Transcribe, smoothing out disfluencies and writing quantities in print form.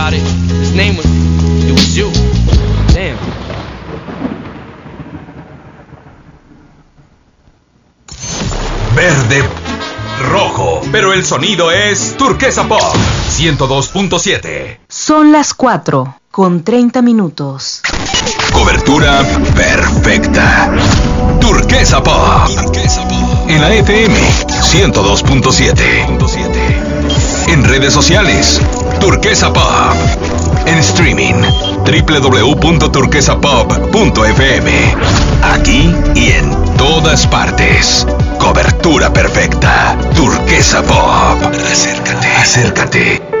about it. His name was, it was you. Damn. Verde, rojo, pero el sonido es Turquesa Pop 102.7. Son las 4:30. Cobertura perfecta. Turquesa Pop. En la FM 102.7. En redes sociales, Turquesa Pop. En streaming, www.turquesapop.fm. Aquí y en todas partes. Cobertura perfecta. Turquesa Pop. Acércate.